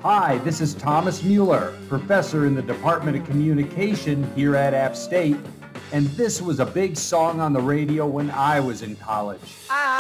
Hi, this is Thomas Mueller, professor in the Department of Communication here at App State, and this was a big song on the radio when I was in college.